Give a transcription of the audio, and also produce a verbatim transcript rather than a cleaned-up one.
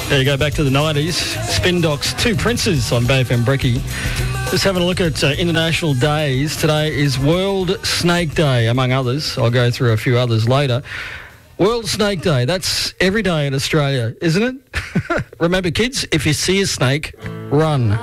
There you go, back to the nineties. Spin Doc's Two Princes on Bay F M Brekkie. Just having a look at uh, international days. Today is World Snake Day, among others. I'll go through a few others later. World Snake Day, that's every day in Australia, isn't it? Remember, kids, if you see a snake, run.